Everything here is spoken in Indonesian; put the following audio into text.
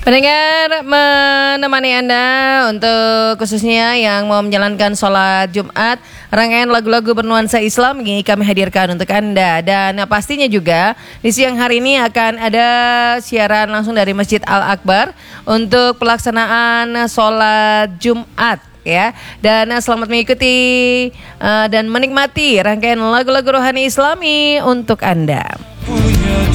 Pendengar, menemani Anda untuk khususnya yang mau menjalankan sholat Jumat, rangkaian lagu-lagu bernuansa Islam ini kami hadirkan untuk Anda. Dan pastinya juga di siang hari ini akan ada siaran langsung dari Masjid Al-Akbar untuk pelaksanaan sholat Jumat, ya. Dan selamat mengikuti dan menikmati rangkaian lagu-lagu rohani Islami untuk Anda.